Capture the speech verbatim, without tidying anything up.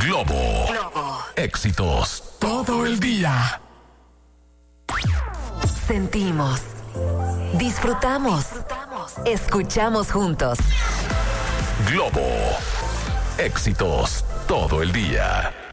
Globo. Globo. Éxitos todo el día. Sentimos, disfrutamos, escuchamos juntos. Globo. Éxitos todo el día.